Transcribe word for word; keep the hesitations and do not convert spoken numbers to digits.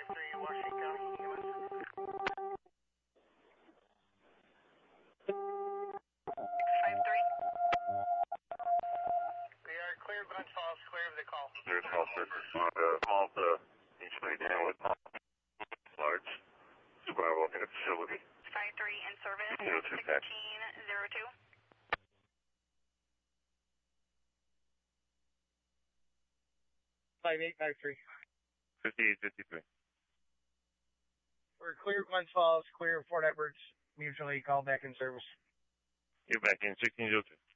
five three, Washington County, E M S. five three. We are clear, Glens Falls, clear of the call. Clear of the call, sir. Uh, call to each way down with large survival in a facility. five three in service, zero two sixteen zero two. five eight five three. fifty-eight fifty-three. We're clear, Glens Falls, clear, Fort Edwards, mutually call back in service. You're back in sixteen zero two.